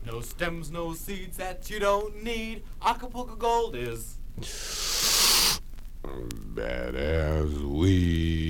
No stems, no seeds that you don't need. Acapulco Gold is badass weed.